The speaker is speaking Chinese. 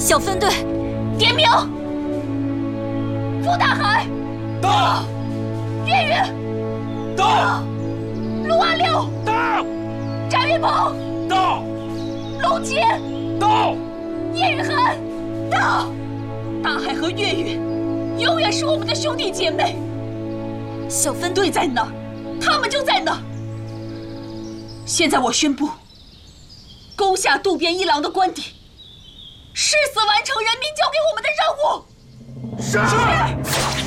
小分队， 点名。傅大海， 到； 岳云， 到； 陆阿六， 到； 翟云鹏， 到； 龙杰， 到； 叶雨涵，到。大海和岳云永远是我们的兄弟姐妹。小分队在哪儿，他们就在哪儿。现在我宣布，攻下渡边一郎的官邸，誓死完成人民交给我们的任务。 是。